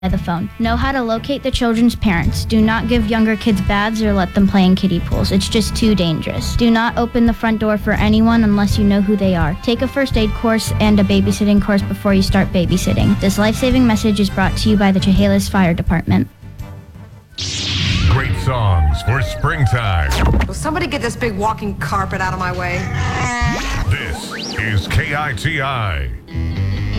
the phone. Know how to locate the children's parents. Do not give younger kids baths or let them play in kiddie pools. It's just too dangerous. Do not open the front door for anyone unless you know who they are. Take a first aid course and a babysitting course before you start babysitting. This life-saving message is brought to you by the Chehalis Fire Department. Great songs for springtime. Will somebody get this big walking carpet out of my way? This is KITI.